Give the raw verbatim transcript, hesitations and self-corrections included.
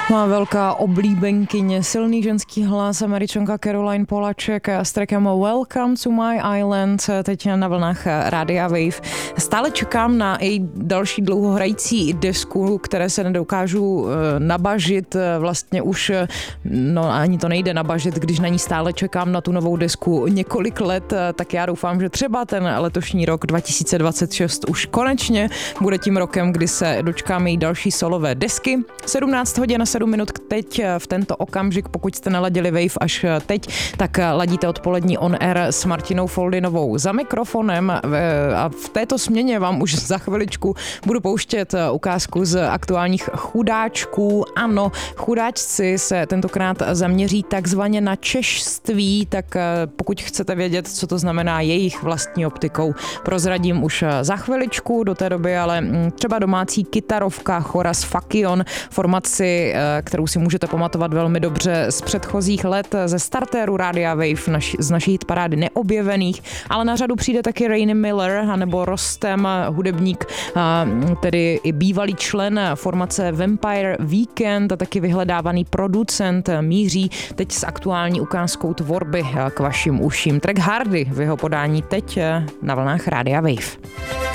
No a velká oblíbenkyně, silný ženský hlas, Američanka Caroline Polachek s trackem Welcome to My Island, teď na vlnách Rádia Wave. Stále čekám na její další dlouhohrající desku, které se nedokážu nabažit, vlastně už, no ani to nejde nabažit, když na ní stále čekám na tu novou desku několik let, tak já doufám, že třeba ten letošní rok dva tisíce dvacet šest už konečně bude tím rokem, kdy se dočkáme její další solové desky. sedmnáct hodin a sedm minut teď v tento okamžik, pokud jste naladili Wave až teď, tak ladíte odpolední On Air s Martinou Foldinovou za mikrofonem a v této směně vám už za chviličku budu pouštět ukázku z aktuálních chudáčků. Ano, chudáčci se tentokrát zaměří takzvaně na češství, tak pokud chcete vědět, co to znamená jejich vlastní optikou, prozradím už za chviličku, do té doby ale třeba domácí kytarovka Choras Fakion, formaci, kterou si můžete pamatovat velmi dobře z předchozích let, ze startéru Rádia Wave, naši, z naší hitparády Neobjevených, ale na řadu přijde taky Rainy Miller, anebo Rostem, hudebník, tedy i bývalý člen formace Vampire Weekend a taky vyhledávaný producent, míří teď s aktuální ukázkou tvorby k vašim uším. Track Hardy v jeho podání teď na vlnách Rádia Wave.